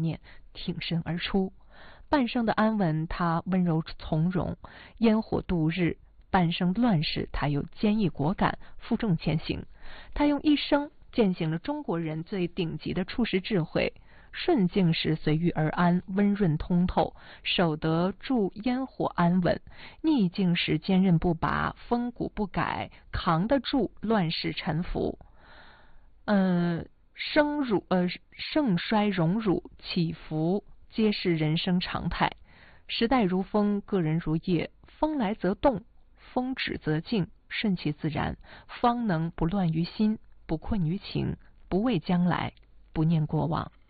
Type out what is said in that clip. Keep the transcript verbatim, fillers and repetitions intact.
念，挺身而出。半生的安稳，他温柔从容，烟火度日；半生乱世，他又坚毅果敢，负重前行。他用一生践行了中国人最顶级的处世智慧。顺境时随遇而安，温润通透，守得住烟火安稳；逆境时坚韧不拔，风骨不改，扛得住乱世沉浮。呃，生辱呃盛衰荣辱起伏，皆是人生常态。时代如风，个人如叶，风来则动，风止则静，顺其自然，方能不乱于心，不困于情，不畏将来，不念过往。